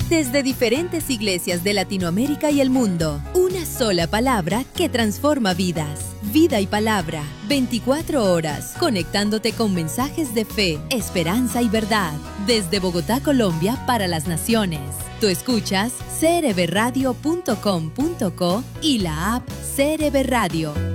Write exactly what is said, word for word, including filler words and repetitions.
desde diferentes iglesias de Latinoamérica y el mundo. Una sola palabra que transforma vidas. Vida y Palabra, veinticuatro horas, conectándote con mensajes de fe, esperanza y verdad. Desde Bogotá, Colombia, para las naciones. Tú escuchas c r b radio punto com punto co y la app C R B Radio.